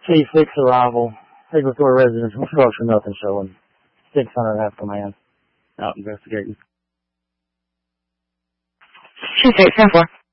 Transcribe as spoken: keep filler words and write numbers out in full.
C six arrival. Eagle Store residential structure, nothing showing. six hundred half command. Out investigating. two six ten four.